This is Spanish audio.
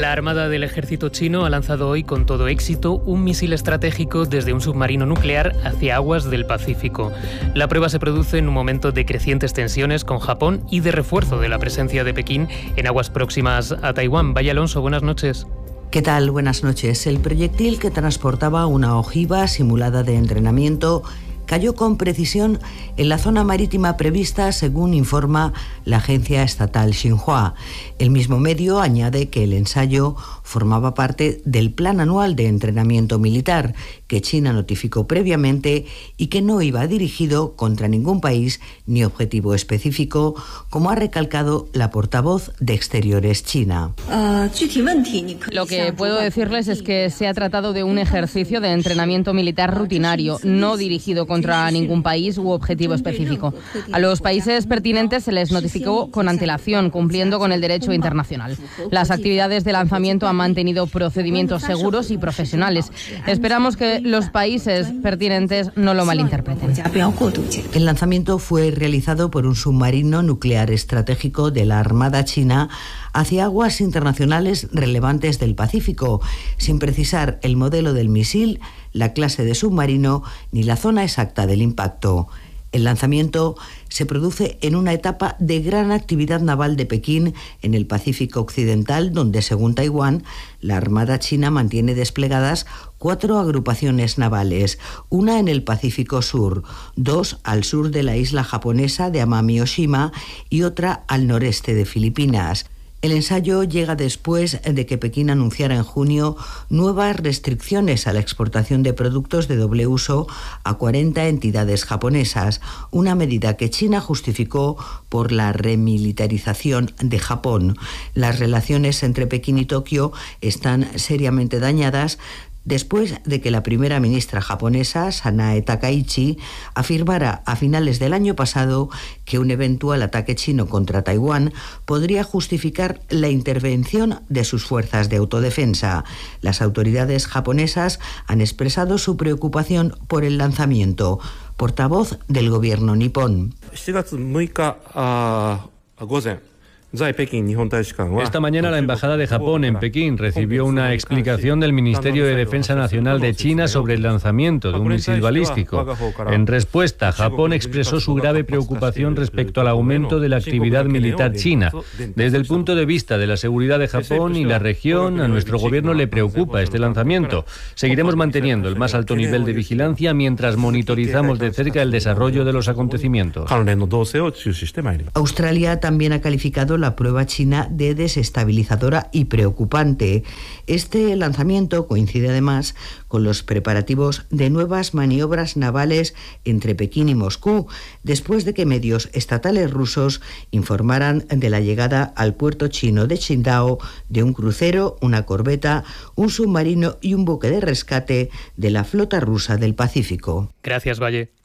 La Armada del Ejército chino ha lanzado hoy con todo éxito un misil estratégico desde un submarino nuclear hacia aguas del Pacífico. La prueba se produce en un momento de crecientes tensiones con Japón y de refuerzo de la presencia de Pekín en aguas próximas a Taiwán. Valle Alonso, buenas noches. ¿Qué tal? Buenas noches. El proyectil que transportaba una ojiva simulada de entrenamiento cayó con precisión en la zona marítima prevista, según informa la agencia estatal Xinhua. El mismo medio añade que el ensayo formaba parte del plan anual de entrenamiento militar que China notificó previamente y que no iba dirigido contra ningún país ni objetivo específico, como ha recalcado la portavoz de Exteriores china. Lo que puedo decirles es que se ha tratado de un ejercicio de entrenamiento militar rutinario, no dirigido contra ningún país u objetivo específico. A los países pertinentes se les notificó con antelación, cumpliendo con el derecho internacional. Las actividades de lanzamiento han mantenido procedimientos seguros y profesionales. Esperamos que los países pertinentes no lo malinterpreten. El lanzamiento fue realizado por un submarino nuclear estratégico de la Armada china hacia aguas internacionales relevantes del Pacífico, sin precisar el modelo del misil, la clase de submarino ni la zona exacta del impacto. El lanzamiento se produce en una etapa de gran actividad naval de Pekín en el Pacífico Occidental, donde, según Taiwán, la Armada china mantiene desplegadas 4 agrupaciones navales, una en el Pacífico Sur, 2 al sur de la isla japonesa de Amami-Oshima y otra al noreste de Filipinas. El ensayo llega después de que Pekín anunciara en junio nuevas restricciones a la exportación de productos de doble uso a 40 entidades japonesas, una medida que China justificó por la remilitarización de Japón. Las relaciones entre Pekín y Tokio están seriamente dañadas después de que la primera ministra japonesa, Sanae Takaichi, afirmara a finales del año pasado que un eventual ataque chino contra Taiwán podría justificar la intervención de sus fuerzas de autodefensa. Las autoridades japonesas han expresado su preocupación por el lanzamiento. Portavoz del gobierno nipón. Esta mañana la Embajada de Japón en Pekín recibió una explicación del Ministerio de Defensa Nacional de China sobre el lanzamiento de un misil balístico. En respuesta, Japón expresó su grave preocupación respecto al aumento de la actividad militar china. Desde el punto de vista de la seguridad de Japón y la región, a nuestro gobierno le preocupa este lanzamiento. Seguiremos manteniendo el más alto nivel de vigilancia mientras monitorizamos de cerca el desarrollo de los acontecimientos. Australia también ha calificado la prueba china de desestabilizadora y preocupante. Este lanzamiento coincide además con los preparativos de nuevas maniobras navales entre Pekín y Moscú, después de que medios estatales rusos informaran de la llegada al puerto chino de Qingdao de un crucero, una corbeta, un submarino y un buque de rescate de la flota rusa del Pacífico. Gracias, Valle.